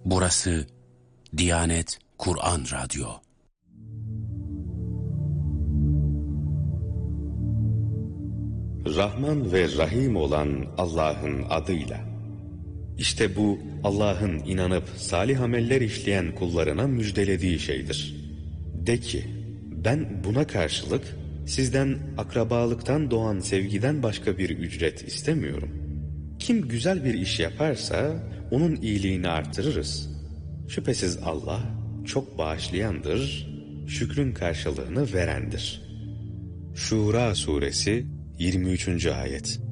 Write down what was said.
Burası Diyanet Kur'an Radyo. Rahman ve Rahim olan Allah'ın adıyla. İşte bu Allah'ın inanıp salih ameller işleyen kullarına müjdelediği şeydir. De ki, ben buna karşılık sizden akrabalıktan doğan sevgiden başka bir ücret istemiyorum. Kim güzel bir iş yaparsa onun iyiliğini artırırız. Şüphesiz Allah çok bağışlayandır, şükrün karşılığını verendir. Şura Suresi 23. Ayet.